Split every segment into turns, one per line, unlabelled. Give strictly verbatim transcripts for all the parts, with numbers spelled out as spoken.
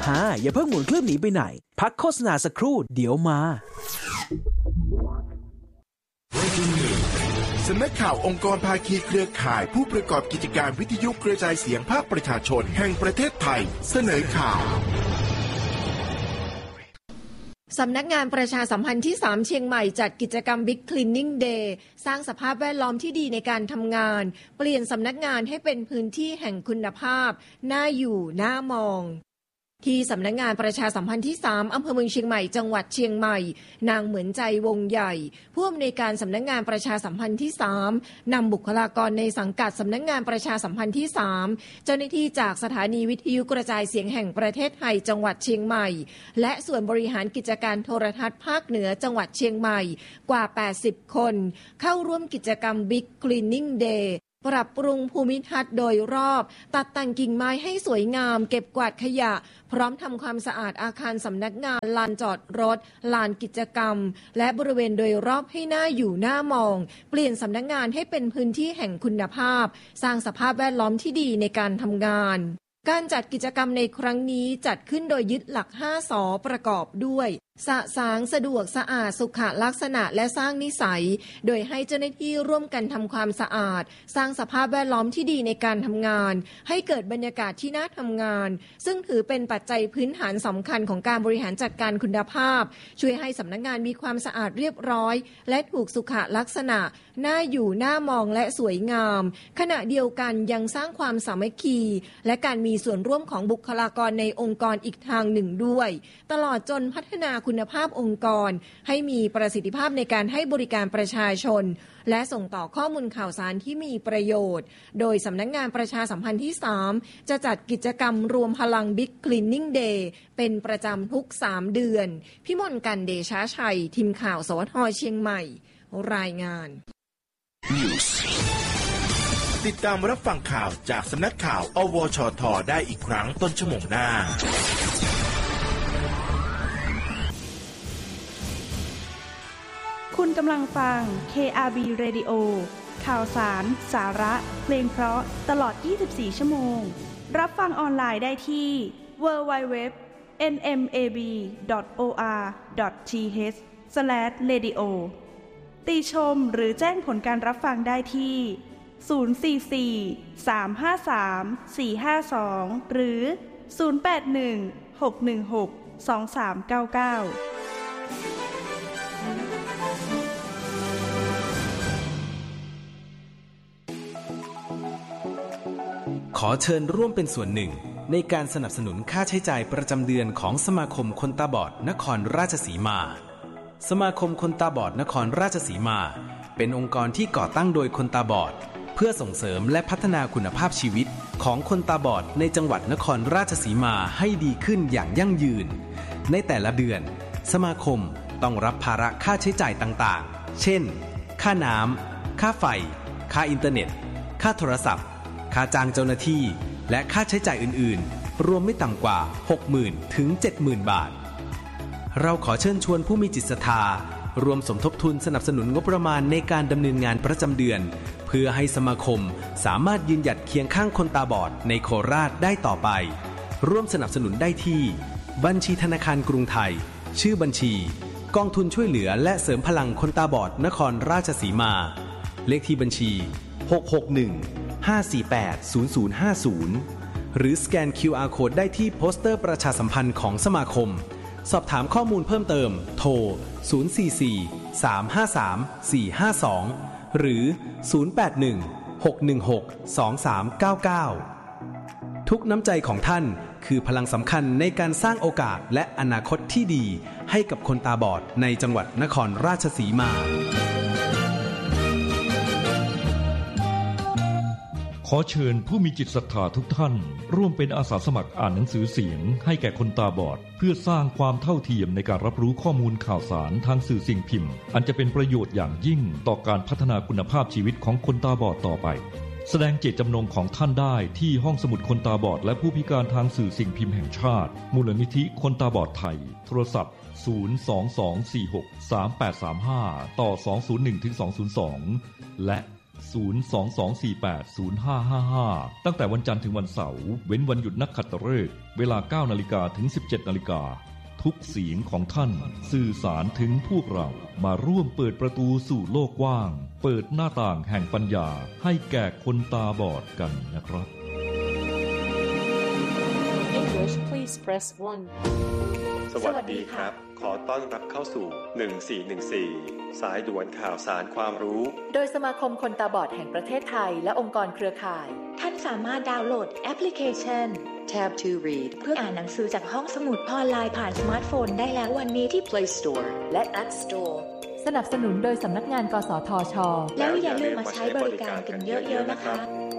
ฮ่าอย่าเพิ่งหมุนเครื่องหนีไปไหนพักโฆษณาสักครู่เดี๋ยวมา
สำนักข่าวองค์กรภาคีเครือข่ายผู้ประกอบกิจการวิทยุกระจายเสียงภาคประชาชนแห่งประเทศไทยเสนอข่าว
สำนักงานประชาสัมพันธ์ที่สามเชียงใหม่จัดกิจกรรม Big Cleaning Day สร้างสภาพแวดล้อมที่ดีในการทำงานเปลี่ยนสำนักงานให้เป็นพื้นที่แห่งคุณภาพน่าอยู่น่ามองที่สำนักงานประชาสัมพันธ์ที่สามอำเภอเมืองเชียงใหม่จังหวัดเชียงใหม่นางเหมือนใจวงใหญ่ผู้อำนวยการสำนักงานประชาสัมพันธ์ที่สามนำบุคลากรในสังกัดสำนักงานประชาสัมพันธ์ที่สามเจ้าหน้าที่จากสถานีวิทยุกระจายเสียงแห่งประเทศไทยจังหวัดเชียงใหม่และส่วนบริหารกิจการโทรทัศน์ภาคเหนือจังหวัดเชียงใหม่กว่าแปดสิบคนเข้าร่วมกิจกรรม Big Cleaning Dayปรับปรุงภูมิทัศน์โดยรอบตัดแต่งกิ่งไม้ให้สวยงามเก็บกวาดขยะพร้อมทำความสะอาดอาคารสำนักงานลานจอดรถลานกิจกรรมและบริเวณโดยรอบให้น่าอยู่น่ามองเปลี่ยนสำนักงานให้เป็นพื้นที่แห่งคุณภาพสร้างสภาพแวดล้อมที่ดีในการทำงานการจัดกิจกรรมในครั้งนี้จัดขึ้นโดยยึดหลักห้าสอประกอบด้วยสะสางสะดวกสะอาดสุขลักษณะและสร้างนิสัยโดยให้เจ้าหน้าที่ร่วมกันทำความสะอาดสร้างสภาพแวดล้อมที่ดีในการทำงานให้เกิดบรรยากาศที่น่าทำงานซึ่งถือเป็นปัจจัยพื้นฐานสำคัญของการบริหารจัดการคุณภาพช่วยให้สำนักงานมีความสะอาดเรียบร้อยและถูกสุขลักษณะน่าอยู่น่ามองและสวยงามขณะเดียวกันยังสร้างความสามัคคีและการมีส่วนร่วมของบุคลากรในองค์กรอีกทางหนึ่งด้วยตลอดจนพัฒนาคุณภาพองค์กรให้มีประสิทธิภาพในการให้บริการประชาชนและส่งต่อข้อมูลข่าวสารที่มีประโยชน์โดยสำนักงานประชาสัมพันธ์ที่สามจะจัดกิจกรรมรวมพลัง Big Cleaning Day เป็นประจำทุกสามเดือนพิมลกันเดชาชัยทีมข่าวสวทเชียงใหม่รายงาน
ติดตามรับฟังข่าวจากสำนักข่าวอวชทได้อีกครั้งต้นชั่วโมงหน้า
คุณกำลังฟัง เค อาร์ บี Radio ข่าวสาร สาระ เพลงเพราะตลอดยี่สิบสี่ชั่วโมงรับฟังออนไลน์ได้ที่ ดับเบิลยู ดับเบิลยู ดับเบิลยู ดอท เอ็น เอ็ม เอ บี ดอท โอ อาร์ ดอท ที เอช สแลช เรดิโอ ติชมหรือแจ้งผลการรับฟังได้ที่ ศูนย์ สี่ สี่ สาม ห้า สาม สี่ ห้า สอง หรือ ศูนย์ แปด หนึ่ง หก หนึ่ง หก สอง สาม เก้า เก้า
ขอเชิญร่วมเป็นส่วนหนึ่งในการสนับสนุนค่าใช้จ่ายประจำเดือนของสมาคมคนตาบอดนครราชสีมาสมาคมคนตาบอดนครราชสีมาเป็นองค์กรที่ก่อตั้งโดยคนตาบอดเพื่อส่งเสริมและพัฒนาคุณภาพชีวิตของคนตาบอดในจังหวัดนครราชสีมาให้ดีขึ้นอย่างยั่งยืนในแต่ละเดือนสมาคมต้องรับภาระค่าใช้จ่ายต่างๆเช่นค่าน้ำค่าไฟค่าอินเทอร์เน็ตค่าโทรศัพท์ค่าจ้างเจ้าหน้าที่และค่าใช้จ่ายอื่นๆรวมไม่ต่ำกว่า หกหมื่น ถึง เจ็ดหมื่น บาทเราขอเชิญชวนผู้มีจิตศรัทธารวมสมทบทุนสนับสนุนงบประมาณในการดำเนินงานประจำเดือนเพื่อให้สมาคมสามารถยืนหยัดเคียงข้างคนตาบอดในโคราชได้ต่อไปร่วมสนับสนุนได้ที่บัญชีธนาคารกรุงไทยชื่อบัญชีกองทุนช่วยเหลือและเสริมพลังคนตาบอดนครราชสีมาเลขที่บัญชีหก หก หนึ่ง ห้า สี่ แปด ศูนย์ ศูนย์ ห้า ศูนย์หรือสแกน คิว อาร์ Code ได้ที่โปสเตอร์ประชาสัมพันธ์ของสมาคมสอบถามข้อมูลเพิ่มเติมโทรศูนย์ สี่ สี่ สาม ห้า สาม สี่ ห้า สองหรือศูนย์ แปด หนึ่ง หก หนึ่ง หก สอง สาม เก้า เก้าทุกน้ำใจของท่านคือพลังสำคัญในการสร้างโอกาสและอนาคตที่ดีให้กับคนตาบอดในจังหวัดนครราชสีมา
ขอเชิญผู้มีจิตศรัทธาทุกท่านร่วมเป็นอาสาสมัครอ่านหนังสือเสียงให้แก่คนตาบอดเพื่อสร้างความเท่าเทียมในการรับรู้ข้อมูลข่าวสารทางสื่อสิ่งพิมพ์อันจะเป็นประโยชน์อย่างยิ่งต่อการพัฒนาคุณภาพชีวิตของคนตาบอดต่อไปแสดงเจตจำนงของท่านได้ที่ห้องสมุดคนตาบอดและผู้พิการทางสื่อสิ่งพิมพ์แห่งชาติมูลนิธิคนตาบอดไทยโทรศัพท์ศูนย์ สอง สอง สี่ หก สาม แปด สาม ห้าต่อสอง ศูนย์ หนึ่ง ถึง สอง ศูนย์ สองและศูนย์ สอง สอง สี่ แปด ศูนย์ ห้า ห้า ห้า ตั้งแต่วันจันทร์ถึงวันเสาร์เว้นวันหยุดนักขัตฤกษ์เวลา เก้านาฬิกา ถึง สิบเจ็ดนาฬิกา ทุกเสียงของท่านสื่อสารถึงพวกเรามาร่วมเปิดประตูสู่โลกกว้างเปิดหน้าต่างแห่งปัญญาให้แก่คนตาบอดกันนะครับ
English please press one
สวัสดีครับขอต้อนรับเข้าสู่หนึ่งสี่หนึ่งสี่สายด่วนข่าวสารความรู้
โดยสมาคมคนตาบอดแห่งประเทศไทยและองค์กรเครือข่าย
ท่านสามารถดาวน์โหลดแอปพลิเคชัน Tab to Read เพื่ออ่านหนังสือจากห้องสมุดออนไลน์ผ่านสมาร์ทโฟนได้แล้ววันนี้ที่ Play Store และ App Store
สนับสนุนโดยสำนักงานกสทช.
แล้วอย่าลืมมาใช้บริการกันเยอะๆนะคะ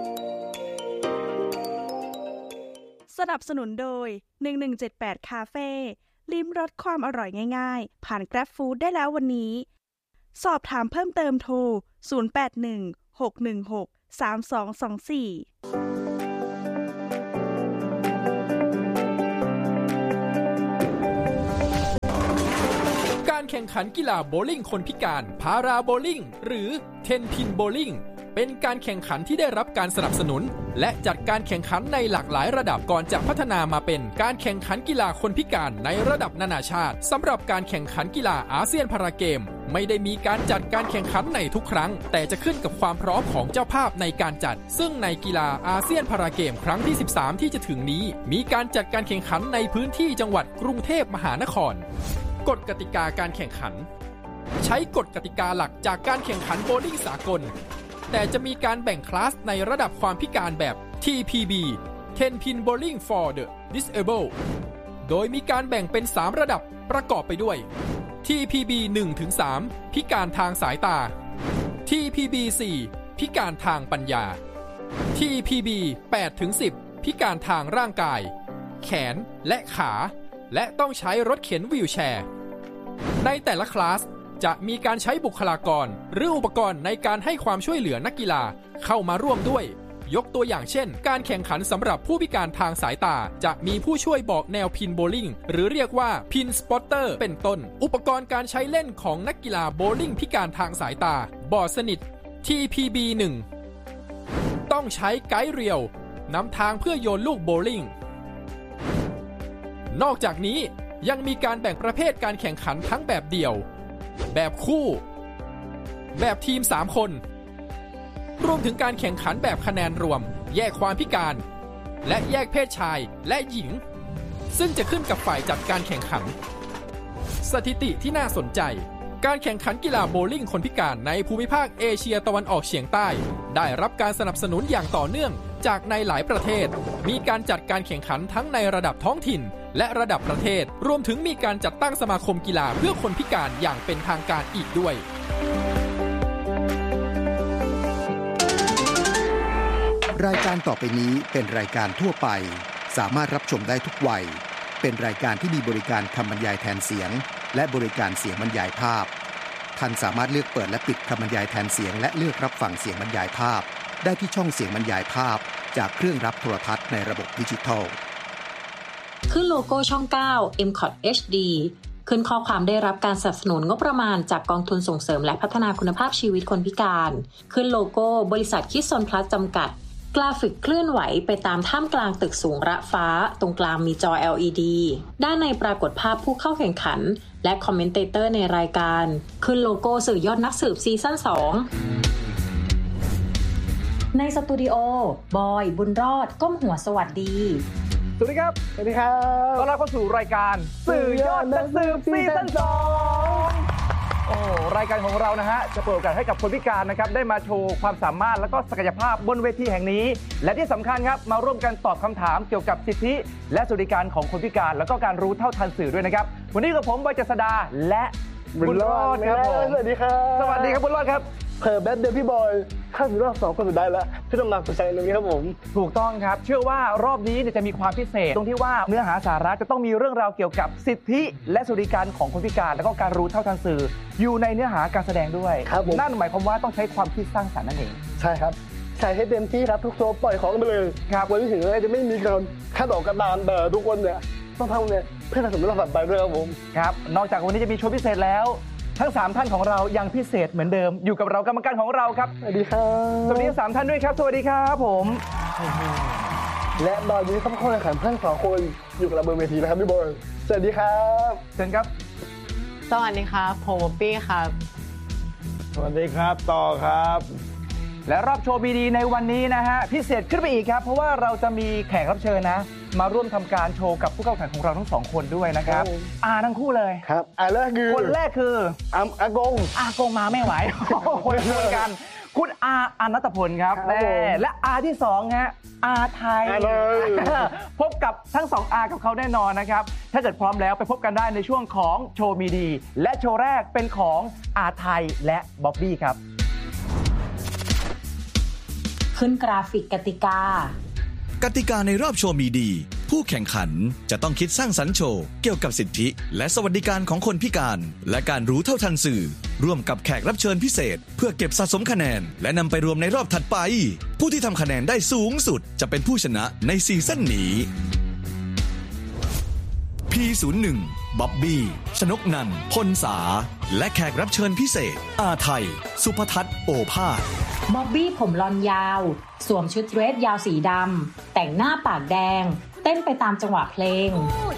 สนับสนุนโดยหนึ่งหนึ่งเจ็ดแปดคาเฟ่ลิ้มรสความอร่อยง่ายๆผ่าน Grab Food ได้แล้ววันนี้สอบถามเพิ่มเติมโทรศูนย์ แปด หนึ่ง หก หนึ่ง หก สาม สอง สอง สี่
การแข่งขันกีฬาโบว์ลิ่งคนพิการพาราโบว์ลิ่งหรือเทนพินโบว์ลิ่งเป็นการแข่งขันที่ได้รับการสนับสนุนและจัดการแข่งขันในหลากหลายระดับก่อนจะพัฒนามาเป็นการแข่งขันกีฬาคนพิการในระดับนานาชาติสำหรับการแข่งขันกีฬาอาเซียนพาราเกมไม่ได้มีการจัดการแข่งขันในทุกครั้งแต่จะขึ้นกับความพร้อมของเจ้าภาพในการจัดซึ่งในกีฬาอาเซียนพาราเกมครั้งที่สิบสามที่จะถึงนี้มีการจัดการแข่งขันในพื้นที่จังหวัดกรุงเทพมหานครกฎกติกาการแข่งขันใช้กฎกติกาหลักจากการแข่งขันโบว์ลิ่งสากลแต่จะมีการแบ่งคลาสในระดับความพิการแบบ ที พี บี Ten Pin Bowling for the Disabled โดยมีการแบ่งเป็นสามระดับประกอบไปด้วย ที พี บี หนึ่งถึงสาม พิการทางสายตา ที พี บี สี่ พิการทางปัญญา ที พี บี แปดถึงสิบ พิการทางร่างกายแขนและขาและต้องใช้รถเข็นวีลแชร์ในแต่ละคลาสจะมีการใช้บุคลากรหรืออุปกรณ์ในการให้ความช่วยเหลือนักกีฬาเข้ามาร่วมด้วยยกตัวอย่างเช่นการแข่งขันสำหรับผู้พิการทางสายตาจะมีผู้ช่วยบอกแนวพินโบว์ลิ่งหรือเรียกว่าพินสปอตเตอร์เป็นต้นอุปกรณ์การใช้เล่นของนักกีฬาโบว์ลิ่งพิการทางสายตาบอดสนิท ที พี บี หนึ่ง ต้องใช้ไกด์เรียวนำทางเพื่อโยนลูกโบว์ลิ่งนอกจากนี้ยังมีการแบ่งประเภทการแข่งขันทั้งแบบเดี่ยวแบบคู่แบบทีมสามคนรวมถึงการแข่งขันแบบคะแนนรวมแยกความพิการและแยกเพศชายและหญิงซึ่งจะขึ้นกับฝ่ายจัดการแข่งขันสถิติที่น่าสนใจการแข่งขันกีฬาโบว์ลิ่งคนพิการในภูมิภาคเอเชียตะวันออกเฉียงใต้ได้รับการสนับสนุนอย่างต่อเนื่องจากในหลายประเทศมีการจัดการแข่งขันทั้งในระดับท้องถิ่นและระดับประเทศรวมถึงมีการจัดตั้งสมาคมกีฬาเพื่อคนพิการอย่างเป็นทางการอีกด้วย
รายการต่อไปนี้เป็นรายการทั่วไปสามารถรับชมได้ทุกวัยเป็นรายการที่มีบริการคำบรรยายแทนเสียงและบริการเสียงบรรยายภาพท่านสามารถเลือกเปิดและปิดคำบรรยายแทนเสียงและเลือกรับฟังเสียงบรรยายภาพได้ที่ช่องเสียงบรรยายภาพจากเครื่องรับโทรทัศน์ในระบบดิจิทัล
ขึ้นโลโก้ช่องเก้า เอ็ม ซี โอ ที เอช ดี ขึ้นข้อความได้รับการสนับสนุนงบประมาณจากกองทุนส่งเสริมและพัฒนาคุณภาพชีวิตคนพิการขึ้นโลโก้บริษัทคิดซนพลัสจำกัดกราฟิกเคลื่อนไหวไปตามท่ามกลางตึกสูงระฟ้าตรงกลางมีจอ แอล อี ดี ด้านในปรากฏภาพผู้เข้าแข่งขันและคอมเมนเตเตอร์ในรายการขึ้นโลโก้สื่อยอดนักสืบซีซั่นสองในสตูดิโอบอยบุญรอดก้มหัวสวัสดี
สวัสดีครับสวัสดีครับต้อนรับเข้าสู่รายการสื่อยอดนักสืบซีซั่นสองโอ้รายการของเรานะฮะจะเปิดโอกาสให้กับคนพิการนะครับได้มาโชว์ความสามารถและก็ศักยภาพบนเวทีแห่งนี้และที่สำคัญครับมาร่วมกันตอบคำถามเกี่ยวกับสิทธิและสวัสดิการของคนพิการแล้วก็การรู้เท่าทันสื่อด้วยนะครับวันนี้กับผมบอยเจษฎาและบุญรอดครับผมสวัสดีครับสวัสดีครับบุญรอดครับเพิ่มแบทเดียวพี่บอยเข้าสู่รอบสองคนสุดท้ายแล้วพี่ต้องมาสนใจตรงนี้ครับผมถูกต้องครับเชื่อว่ารอบนี้จะมีความพิเศษตรงที่ว่าเนื้อหาสาระจะต้องมีเรื่องราวเกี่ยวกับสิทธิและสวัสดิการของคนพิการแล้วก็การรู้เท่าทันสื่ออยู่ในเนื้อหาการแสดงด้วยนั่นหมายความว่าต้องใช้ความคิดสร้างสรรค์นั่นเองใช่ครับใช้ให้เต็มที่ครับทุกโชว์ปล่อยของไปเลยครับวันนี้ถึงจะไม่มีการคาดออกกระดานแต่ทุกคนเนี่ยต้องทำเนี่ยเพื่อทำสำเร็จต่อไปด้วยครับผมครับนอกจากวันนี้จะมีโชว์พิเศษแล้วทั้งสามท่านของเรายังพิเศษเหมือนเดิมอยู่กับเรากรรมการของเราครับสวัสดีครับสวัสดีทั้งสามท่านด้วยครับสวัสดีครับผม
และตอนนี้ต้องเข้าแข่งขันเพื่อนสองคนอยู่กับเราบนเวทีนะครับพี่บอยสวัสดีครับ
เชิญครับ
สวัสดีครับผมบ๊อบบี้ครับ
สวัสดีครับต่อครับ
และรอบโชว์บีดีในวันนี้นะฮะพิเศษขึ้นไปอีกครับเพราะว่าเราจะมีแขกรับเชิญนะมาร่วมทำการโชว์กับผู้เข้าแข่งของเราทั้งสองคนด้วยนะครับอาทั้งคู่เลย
ครับอาแรกคือ
คนแรกคือ
ออากง
อากงมาไม่ไหวคนละคนกันคุณอาอานัตพลครับและและอาที่สองฮะอาไทยพบกับทั้งสองอากับเขาแน่นอนนะครับถ้าเกิดพร้อมแล้วไปพบกันได้ในช่วงของโชว์มีดีและโชว์แรกเป็นของอาไทยและบ๊อบบี้ครับ
ขึ้นกราฟิกกติกาก
ติกาในรอบโชว์มีดีผู้แข่งขันจะต้องคิดสร้างสรรค์โชว์เกี่ยวกับสิทธิและสวัสดิการของคนพิการและการรู้เท่าทันสื่อร่วมกับแขกรับเชิญพิเศษเพื่อเก็บสะสมคะแนนและนำไปรวมในรอบถัดไปผู้ที่ทำคะแนนได้สูงสุดจะเป็นผู้ชนะในซีซั่นนี้ พี ศูนย์หนึ่ง บ๊อบบี้ชนกนันท์พลสาและแขกรับเชิญพิเศษอาไทยสุภทัศน์โอภาส
บ๊อบบี้ผมลอนยาวสวมชุดเดรสยาวสีดำแต่งหน้าปากแดงเต้นไปตามจังหวะเพลง